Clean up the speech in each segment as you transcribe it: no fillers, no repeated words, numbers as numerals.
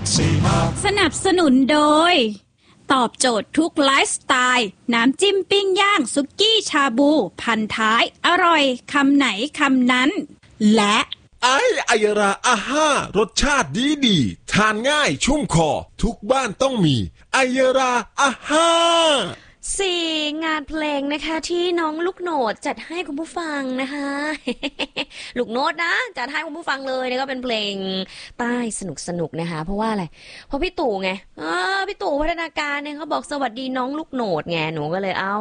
สนับสนุนโดยตอบโจทย์ทุกไลฟ์สไตล์น้ำจิ้มปิ้งย่างสุกี้ชาบูพันท้ายอร่อยคำไหนคำนั้นและไอยราอาห้ารสชาติดีทานง่ายชุ่มคอทุกบ้านต้องมีไอยราอาห้างานเพลงนะคะที่น้องลูกโหนดจัดให้คุณผู้ฟังนะคะ ลูกโนดนะจัดให้คุณผู้ฟังเลยนี่ก็เป็นเพลงใต้สนุกนะคะเพราะว่าอะไรเพราะพี่ตู่ไงพี่ตู่พัฒนาการเนี่ยเขาบอกสวัสดีน้องลูกโหนดไงหนูก็เลยเอา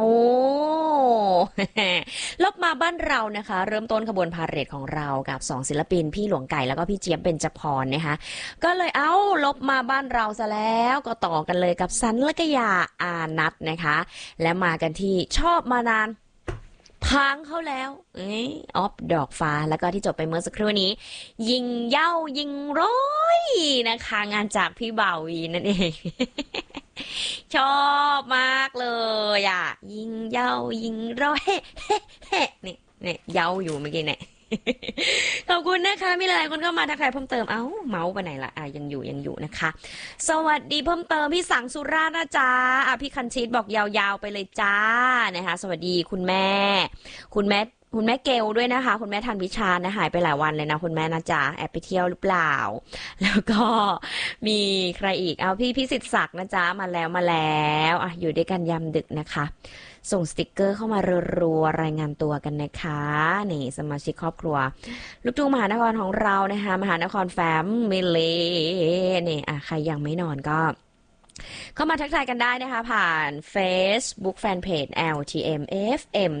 ลบมาบ้านเรานะคะเริ่มต้นขบวนพาเหรดของเรากับ2ศิลปินพี่หลวงไก่แล้วก็พี่เจี๊ยบเบญจพรนะคะก็เลยลบมาบ้านเราซะแล้วก็ต่อกันเลยกับสันลกยาอานัทนะคะและมากันที่ชอบมานานพังเข้าแล้วออฟดอกฟ้าแล้วก็ที่จบไปเมื่อสักครู่นี้ยิงเย้ายิงร้อยนะคะงานจากพี่บ่าววีนั่นเอง ชอบมากเลยอ่ะยิงเย้ายิงร้อย นี่เย้าอยู่เมื่อกี้เนี่ย ขอบคุณนะคะมีหลายคนเข้ามาทักทายเพิ่มเติมเมาส์ไปไหนละยังอยู่นะคะสวัสดีเพิ่มเติมพี่สังสุรานะจ๊ะพี่คันชิตบอกยาวๆไปเลยจ้านะคะสวัสดีคุณแม่เกลด้วยนะคะคุณแม่ทันวิชานะหายไปหลายวันเลยนะคุณแม่นะจ๊ะแอบไปเที่ยวหรือเปล่าแล้วก็มีใครอีกพี่พิสิทธิ์ศักดิ์นะจ๊ะมาแล้วอยู่ด้วยกันยามดึกนะคะส่งสติกเกอร์เข้ามารัวๆรายงานตัวกันนะคะนี่สมาชิกครอบครัวลูกทุ่งมหานครของเรานะคะมหานครแฟมิลี่นี่ใครยังไม่นอนก็เข้ามาทักทายกันได้นะคะผ่าน Facebook Fanpage LTM FM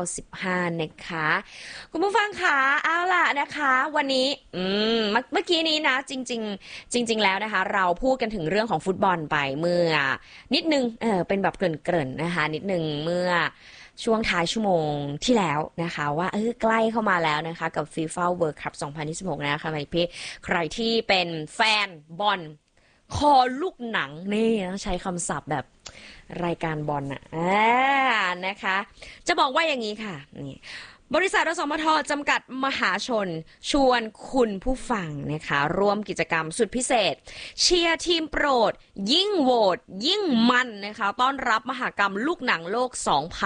95นะคะคุณผู้ฟังคะเอาล่ะนะคะวันนี้เมื่อกี้นี้นะจริงแล้วนะคะเราพูดกันถึงเรื่องของฟุตบอลไปเมื่อนิดนึงเป็นแบบเกริ่นนะคะนิดนึงเมื่อช่วงท้ายชั่วโมงที่แล้วนะคะว่าใกล้เข้ามาแล้วนะคะกับ FIFA World Cup 2026นะคะใครที่เป็นแฟนบอลคอลูกหนังนี่ต้องใช้คำศัพท์แบบรายการบอลนะคะจะบอกว่าอย่างนี้ค่ะนี่บริษัทอสมทจำกัดมหาชนชวนคุณผู้ฟังนะคะร่วมกิจกรรมสุดพิเศษเชียร์ทีมโปรดยิ่งโหวตยิ่งมันนะคะต้อนรับมหกรรมลูกหนังโลก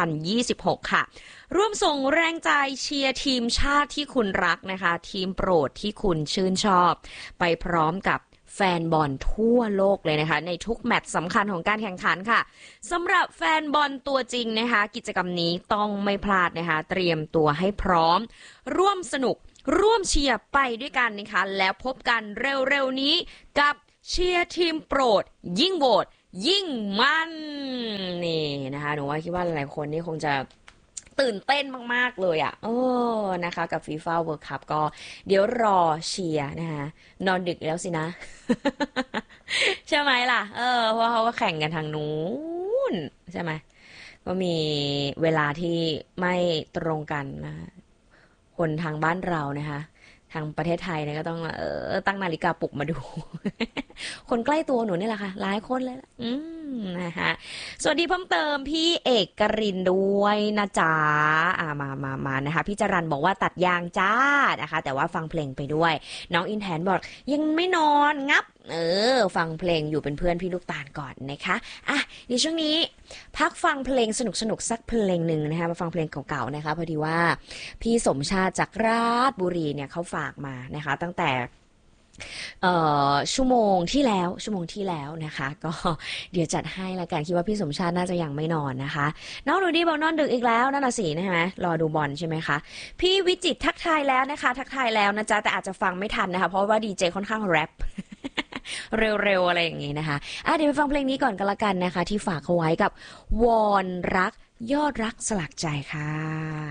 2026 ค่ะร่วมส่งแรงใจเชียร์ทีมชาติที่คุณรักนะคะทีมโปรดที่คุณชื่นชอบไปพร้อมกับแฟนบอลทั่วโลกเลยนะคะในทุกแมตช์สำคัญของการแข่งขันค่ะสำหรับแฟนบอลตัวจริงนะคะกิจกรรมนี้ต้องไม่พลาดนะคะเตรียมตัวให้พร้อมร่วมสนุกร่วมเชียร์ไปด้วยกันนะคะแล้วพบกันเร็วๆนี้กับเชียร์ทีมโปรดยิ่งโหวตยิ่งมันนี่นะคะหนูว่าคิดว่าหลายคนนี่คงจะตื่นเต้นมากๆเลยนะคะกับ FIFA World Cup ก็เดี๋ยวรอเชียร์นะคะนอนดึกแล้วสินะ ใช่ไหมล่ะเพราะเขาก็แข่งกันทางนู้นใช่ไหมก็มีเวลาที่ไม่ตรงกันนะคนทางบ้านเรานะคะทางประเทศไทยเนี่ยก็ต้องตั้งนาฬิกาปลุกมาดู คนใกล้ตัวหนูนี่แหละค่ะหลายคนเลยนะคะสวัสดีเพิ่มเติมพี่เอกกรินด้วยนะจ๊ะมานะคะพี่จรันบอกว่าตัดยางจ้านะคะแต่ว่าฟังเพลงไปด้วยน้องอินแทนบอกยังไม่นอนงับฟังเพลงอยู่เป็นเพื่อนพี่ลูกตาลก่อนนะคะในช่วงนี้พักฟังเพลงสนุกสักเพลงหนึ่งนะคะมาฟังเพลงเก่าๆนะคะพอดีว่าพี่สมชาติจากราชบุรีเนี่ยเขาฝากมานะคะตั้งแต่ชั่วโมงที่แล้วนะคะก็เดี๋ยวจัดให้ละกันคิดว่าพี่สมชาติน่าจะยังไม่นอนนะคะน้องหนูดีบอกนอนดึกอีกแล้วนั่นน่ะสิใช่ไหมรอดูบอลใช่ไหมคะพี่วิจิตรทักทายแล้วนะคะทักทายแล้วนะจ๊ะแต่อาจจะฟังไม่ทันนะคะเพราะว่าดีเจค่อนข้างแรป เร็วๆอะไรอย่างงี้นะคะเดี๋ยวไปฟังเพลงนี้ก่อนกันละกันนะคะที่ฝากเขาไว้กับวอนรักยอดรักสลักใจค่ะ